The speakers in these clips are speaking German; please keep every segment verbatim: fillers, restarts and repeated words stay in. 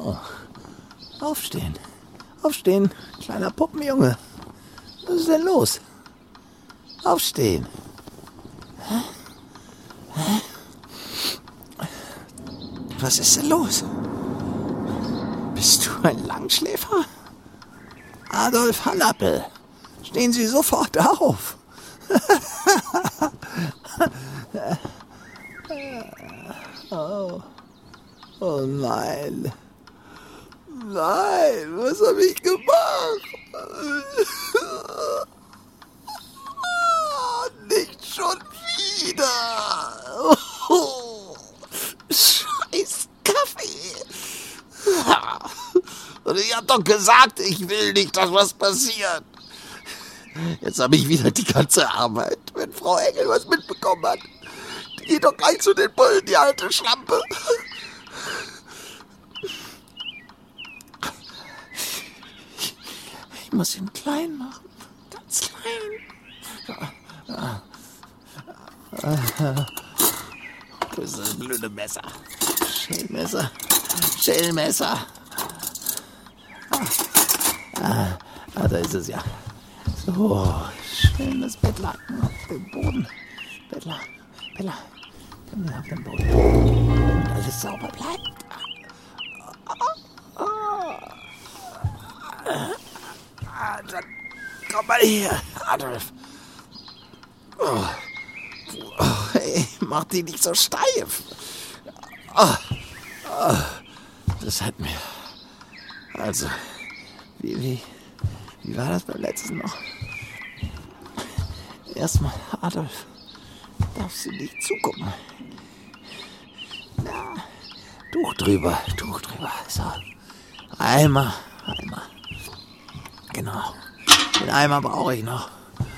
Aufstehen. Aufstehen, kleiner Puppenjunge. Was ist denn los? Aufstehen. Hä? Hä? Was ist denn los? Bist du ein Langschläfer? Adolf Hannappel, stehen Sie sofort auf. oh. oh nein. Nein, was habe ich gemacht? Nicht schon wieder. Oh, scheiß Kaffee. Und ich hab doch gesagt, ich will nicht, dass was passiert. Jetzt habe ich wieder die ganze Arbeit. Wenn Frau Engel was mitbekommen hat, die geht doch gleich zu den Bullen, die alte Schlampe. Ich muss ihn klein machen. Ganz klein. Das ist ein blöde Messer. Schälmesser. Schälmesser. Ah, ah, da ist es ja. So, schönes Bettlaken auf dem Boden. Bettler, Bettler, auf dem Boden. Damit alles sauber bleibt. Ah, dann komm mal hier, Adolf. Oh. Oh, hey, mach die nicht so steif. Oh. Oh. Das hat mir... Also, wie, wie, wie war das beim letzten noch? Erstmal, Adolf, darfst du nicht zugucken. Na, Tuch drüber, Tuch drüber. So, Eimer, Eimer. Genau, den Eimer brauche ich noch.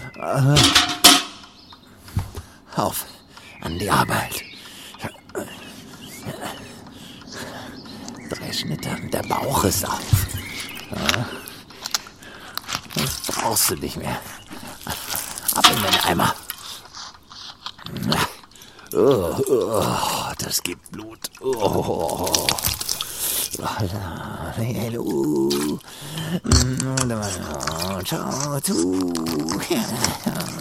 Auf, an die Arbeit. Drei Schnitte und der Bauch ist auf. Das brauchst du nicht mehr. Ab in den Eimer. Oh, oh, das gibt Blut. Oh. Hallo. Ciao, du.